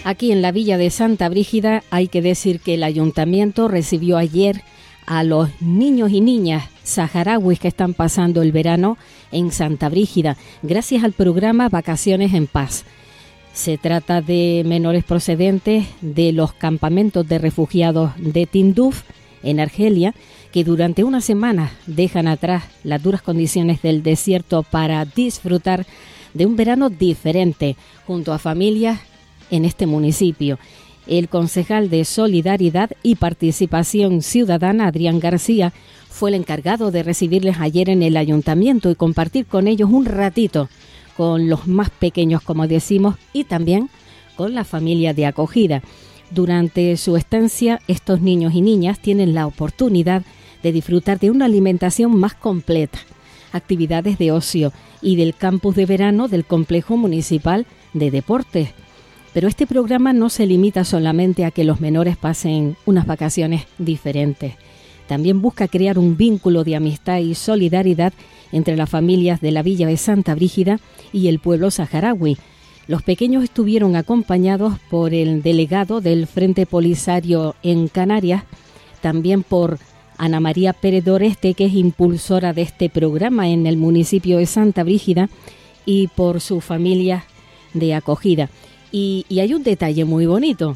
Aquí en la villa de Santa Brígida hay que decir que el ayuntamiento recibió ayer a los niños y niñas saharauis que están pasando el verano en Santa Brígida, gracias al programa Vacaciones en Paz. Se trata de menores procedentes de los campamentos de refugiados de Tinduf, en Argelia, que durante una semana dejan atrás las duras condiciones del desierto para disfrutar de un verano diferente junto a familias en este municipio. El concejal de Solidaridad y Participación Ciudadana, Adrián García, fue el encargado de recibirles ayer en el ayuntamiento y compartir con ellos un ratito, con los más pequeños, como decimos, y también con la familia de acogida. Durante su estancia, estos niños y niñas tienen la oportunidad de disfrutar de una alimentación más completa, actividades de ocio y del campus de verano del Complejo Municipal de Deportes. Pero este programa no se limita solamente a que los menores pasen unas vacaciones diferentes. También busca crear un vínculo de amistad y solidaridad entre las familias de la villa de Santa Brígida y el pueblo saharaui. Los pequeños estuvieron acompañados por el delegado del Frente Polisario en Canarias, también por Ana María Pérez Doreste, que es impulsora de este programa en el municipio de Santa Brígida, y por su familia de acogida. Y hay un detalle muy bonito.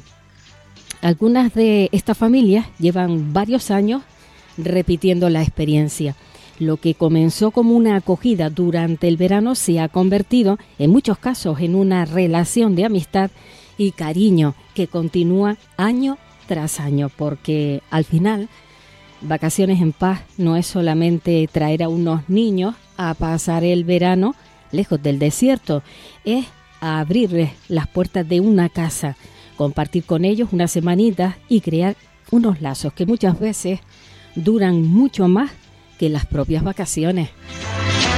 Algunas de estas familias llevan varios años repitiendo la experiencia. Lo que comenzó como una acogida durante el verano se ha convertido, en muchos casos, en una relación de amistad y cariño que continúa año tras año, porque al final, Vacaciones en Paz no es solamente traer a unos niños a pasar el verano lejos del desierto, es a abrirles las puertas de una casa, compartir con ellos unas semanitas y crear unos lazos que muchas veces duran mucho más que las propias vacaciones.